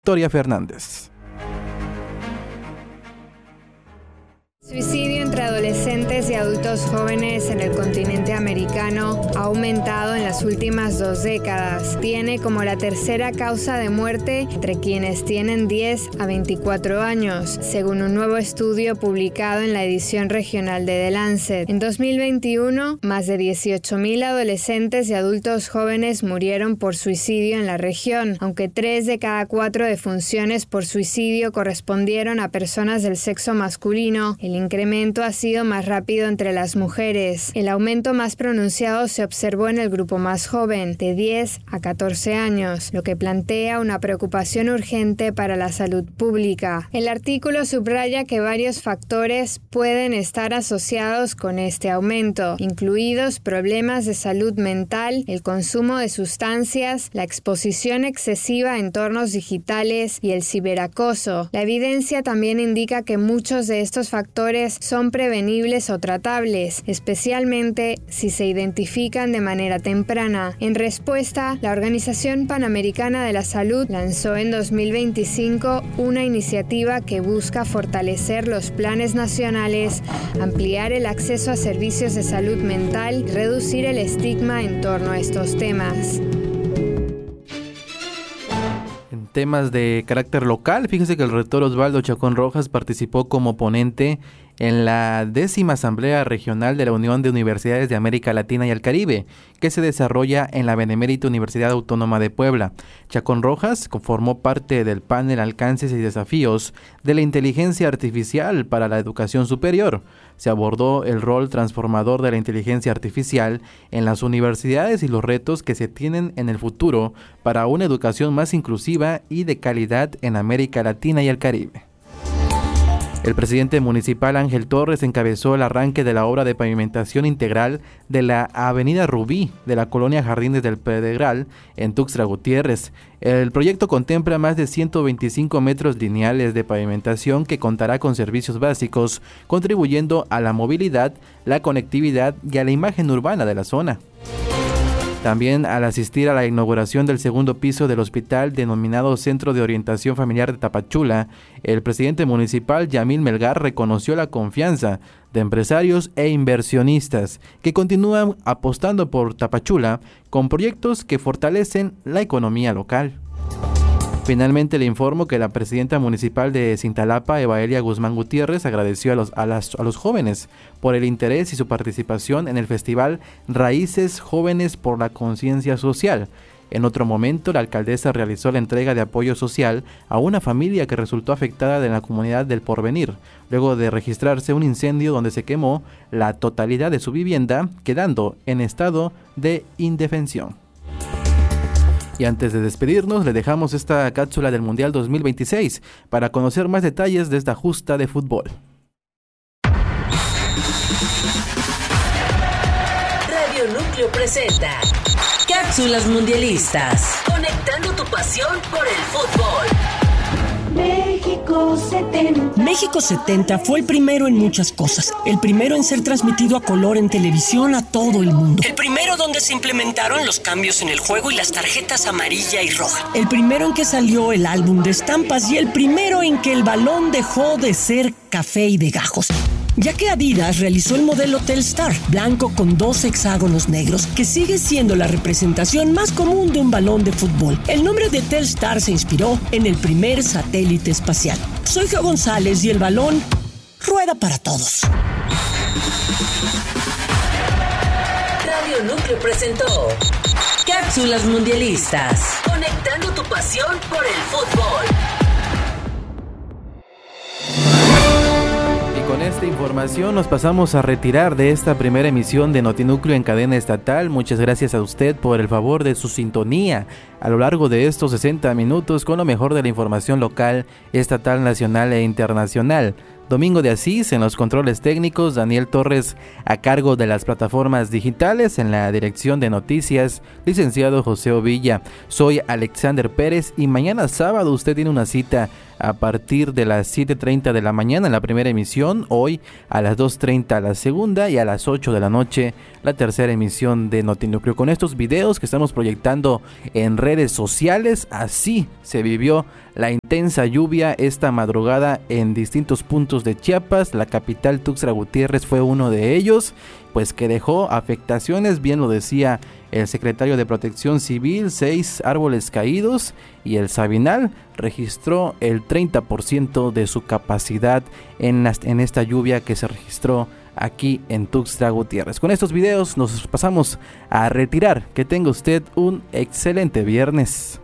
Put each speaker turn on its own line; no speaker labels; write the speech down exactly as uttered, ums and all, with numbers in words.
Victoria Fernández.
Suicidio entre adolescentes y adultos jóvenes en el continente americano ha aumentado en las últimas dos décadas. Tiene como la tercera causa de muerte entre quienes tienen diez a veinticuatro años, según un nuevo estudio publicado en la edición regional de The Lancet. En dos mil veintiuno, más de dieciocho mil adolescentes y adultos jóvenes murieron por suicidio en la región, aunque tres de cada cuatro defunciones por suicidio correspondieron a personas del sexo masculino. El incremento ha sido más rápido entre las mujeres. El aumento más pronunciado se observó en el grupo más joven, de diez a catorce años, lo que plantea una preocupación urgente para la salud pública. El artículo subraya que varios factores pueden estar asociados con este aumento, incluidos problemas de salud mental, el consumo de sustancias, la exposición excesiva a entornos digitales y el ciberacoso. La evidencia también indica que muchos de estos factores son prevenibles o tratables, especialmente si se identifican de manera temprana. En respuesta, la Organización Panamericana de la Salud lanzó en dos mil veinticinco una iniciativa que busca fortalecer los planes nacionales, ampliar el acceso a servicios de salud mental y reducir el estigma en torno a estos temas.
En temas de carácter local, fíjese que el rector Osvaldo Chacón Rojas participó como ponente en la décima Asamblea Regional de la Unión de Universidades de América Latina y el Caribe, que se desarrolla en la Benemérita Universidad Autónoma de Puebla. Chacón Rojas formó parte del panel Alcances y Desafíos de la Inteligencia Artificial para la Educación Superior. Se abordó el rol transformador de la inteligencia artificial en las universidades y los retos que se tienen en el futuro para una educación más inclusiva y de calidad en América Latina y el Caribe. El presidente municipal Ángel Torres encabezó el arranque de la obra de pavimentación integral de la avenida Rubí de la colonia Jardines del Pedregal en Tuxtla Gutiérrez. El proyecto contempla más de ciento veinticinco metros lineales de pavimentación que contará con servicios básicos, contribuyendo a la movilidad, la conectividad y a la imagen urbana de la zona. También al asistir a la inauguración del segundo piso del hospital denominado Centro de Orientación Familiar de Tapachula, el presidente municipal Yamil Melgar reconoció la confianza de empresarios e inversionistas que continúan apostando por Tapachula con proyectos que fortalecen la economía local. Finalmente le informo que la presidenta municipal de Cintalapa, Evaelia Guzmán Gutiérrez, agradeció a los, a, las, a los jóvenes por el interés y su participación en el festival Raíces Jóvenes por la Conciencia Social. En otro momento, la alcaldesa realizó la entrega de apoyo social a una familia que resultó afectada de la comunidad del Porvenir, luego de registrarse un incendio donde se quemó la totalidad de su vivienda, quedando en estado de indefensión. Y antes de despedirnos, le dejamos esta cápsula del Mundial dos mil veintiséis para conocer más detalles de esta justa de fútbol.
Radio Núcleo presenta Cápsulas Mundialistas, conectando tu pasión por el fútbol.
México setenta. México setenta fue el primero en muchas cosas. El primero en ser transmitido a color en televisión a todo el mundo. El primero donde se implementaron los cambios en el juego y las tarjetas amarilla y roja. El primero en que salió el álbum de estampas y el primero en que el balón dejó de ser café y de gajos. Ya que Adidas realizó el modelo Telstar, blanco con dos hexágonos negros, que sigue siendo la representación más común de un balón de fútbol. El nombre de Telstar se inspiró en el primer satélite espacial. Soy Geo González y el balón rueda para todos.
Radio Núcleo presentó Cápsulas Mundialistas, conectando tu pasión por el fútbol.
Con esta información nos pasamos a retirar de esta primera emisión de Notinúcleo en cadena estatal. Muchas gracias a usted por el favor de su sintonía a lo largo de estos sesenta minutos con lo mejor de la información local, estatal, nacional e internacional. Domingo de Asís en los controles técnicos, Daniel Torres a cargo de las plataformas digitales, en la dirección de noticias, licenciado José Ovilla. Soy Alexander Pérez y mañana sábado usted tiene una cita a partir de las siete treinta de la mañana en la primera emisión, hoy a las dos treinta la segunda y a las ocho de la noche la tercera emisión de Notinúcleo. Con estos videos que estamos proyectando en redes sociales, así se vivió la intensa lluvia esta madrugada en distintos puntos de Chiapas. La capital, Tuxtla Gutiérrez, fue uno de ellos, pues que dejó afectaciones, bien lo decía el secretario de Protección Civil, seis árboles caídos, y el Sabinal registró el treinta por ciento de su capacidad en, las, en esta lluvia que se registró aquí en Tuxtla Gutiérrez. Con estos videos nos pasamos a retirar. Que tenga usted un excelente viernes.